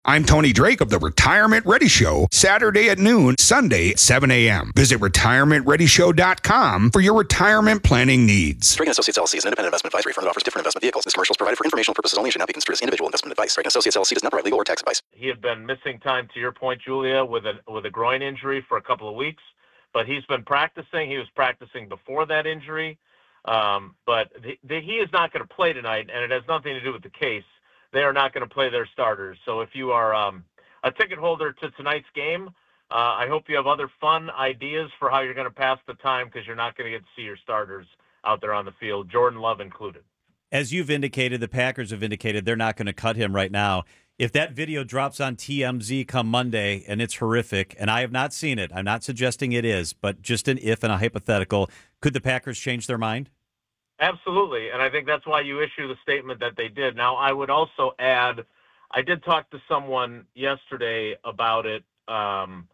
I'm Tony Drake of the Retirement Ready Show, Saturday at noon, Sunday at 7 a.m. Visit retirementreadyshow.com for your retirement planning needs. Reagan Associates LLC is an independent investment advisory firm that offers different investment vehicles. This commercial is provided for informational purposes only and should not be construed as individual investment advice. Reagan Associates LLC does not provide legal or tax advice. He had been missing time, to your point, Julia, with a groin injury for a couple of weeks, but he's been practicing. He was practicing before that injury, but he is not going to play tonight, and it has nothing to do with the case. They are not going to play their starters. So if you are a ticket holder to tonight's game, I hope you have other fun ideas for how you're going to pass the time, because you're not going to get to see your starters out there on the field, Jordan Love included. As you've indicated, the Packers have indicated they're not going to cut him right now. If that video drops on TMZ come Monday and it's horrific, and I have not seen it, I'm not suggesting it is, but just an if and a hypothetical, could the Packers change their mind? Absolutely, and I think that's why you issue the statement that they did. Now, I would also add, I did talk to someone yesterday about it, and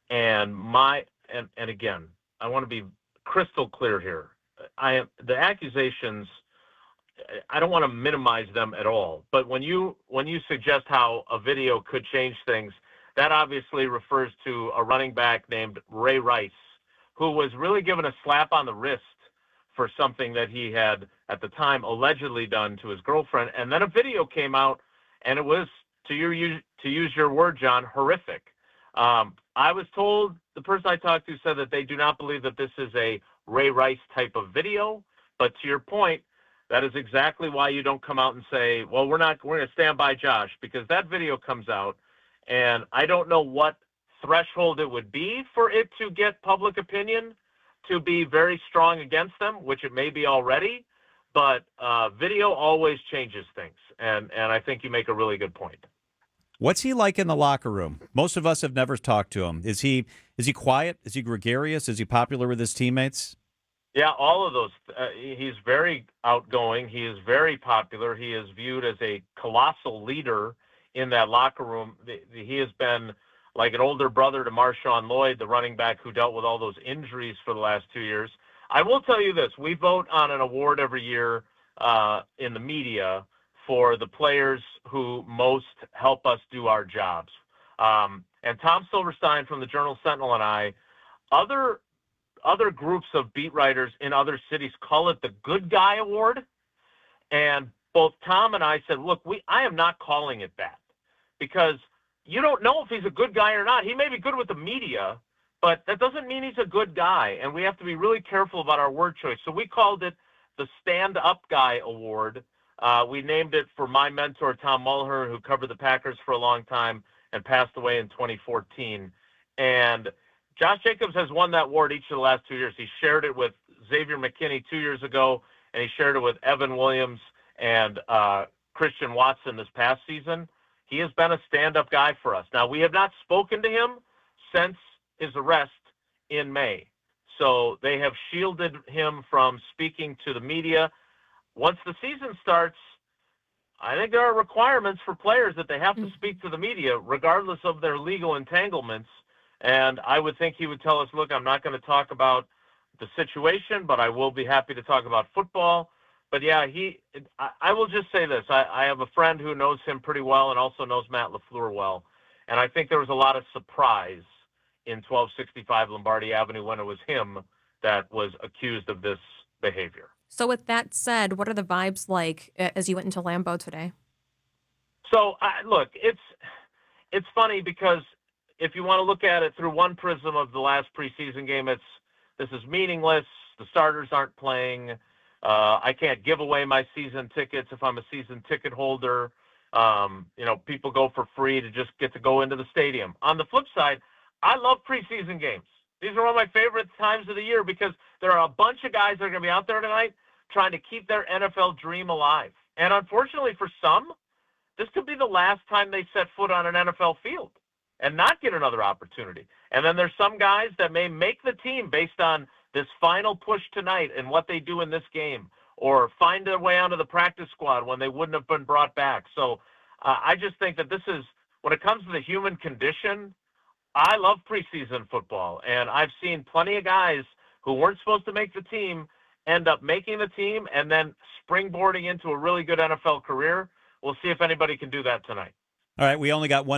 again, I want to be crystal clear here. The accusations, I don't want to minimize them at all, but when you suggest how a video could change things, that obviously refers to a running back named Ray Rice, who was really given a slap on the wrist for something that he had at the time allegedly done to his girlfriend. And then a video came out, and it was, to use your word, John, horrific. I was told, the person I talked to said that they do not believe that this is a Ray Rice type of video. But to your point, that is exactly why you don't come out and say, well, we're going to stand by Josh, because that video comes out, and I don't know what threshold it would be for it to get public opinion to be very strong against them, which it may be already, but video always changes things, and I think you make a really good point. What's he like in the locker room? Most of us have never talked to him. Is he quiet? Is he gregarious? Is he popular with his teammates? Yeah, all of those. He's very outgoing. He is very popular. He is viewed as a colossal leader in that locker room. He has been like an older brother to Marshawn Lloyd, the running back who dealt with all those injuries for the last 2 years. I will tell you this. We vote on an award every year in the media for the players who most help us do our jobs. And Tom Silverstein from the Journal-Sentinel and I, other groups of beat writers in other cities call it the Good Guy Award. And both Tom and I said, look, I am not calling it that, because you don't know if he's a good guy or not. He may be good with the media, but that doesn't mean he's a good guy, and we have to be really careful about our word choice. So we called it the Stand Up Guy Award. We named it for my mentor, Tom Mulhern, who covered the Packers for a long time and passed away in 2014. And Josh Jacobs has won that award each of the last 2 years. He shared it with Xavier McKinney 2 years ago, and he shared it with Evan Williams and Christian Watson this past season. He has been a stand-up guy for us. Now, we have not spoken to him since his arrest in May. So they have shielded him from speaking to the media. Once the season starts, I think there are requirements for players that they have to speak to the media, regardless of their legal entanglements. And I would think he would tell us, look, I'm not going to talk about the situation, but I will be happy to talk about football. But, yeah, I will just say this. I have a friend who knows him pretty well and also knows Matt LaFleur well. And I think there was a lot of surprise in 1265 Lombardi Avenue when it was him that was accused of this behavior. So with that said, what are the vibes like as you went into Lambeau today? So, look, it's funny because if you want to look at it through one prism of the last preseason game, this is meaningless. The starters aren't playing. I can't give away my season tickets if I'm a season ticket holder. People go for free to just get to go into the stadium. On the flip side, I love preseason games. These are one of my favorite times of the year because there are a bunch of guys that are going to be out there tonight trying to keep their NFL dream alive. And unfortunately for some, this could be the last time they set foot on an NFL field and not get another opportunity. And then there's some guys that may make the team based on this final push tonight and what they do in this game, or find their way onto the practice squad when they wouldn't have been brought back. So I just think that this is, when it comes to the human condition, I love preseason football. And I've seen plenty of guys who weren't supposed to make the team end up making the team and then springboarding into a really good NFL career. We'll see if anybody can do that tonight. All right, we only got one